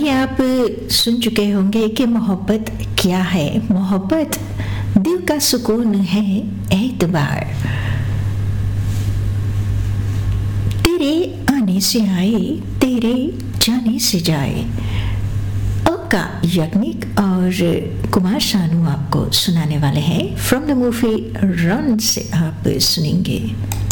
अभी आप सुन चुके होंगे कि मोहब्बत क्या है। मोहब्बत दिल का सुकून है, एतबार तेरे आने से आए, तेरे जाने से जाए। ओका याग्निक और कुमार शानू आपको सुनाने वाले हैं। फ्रॉम द मूवी रन से आप सुनेंगे।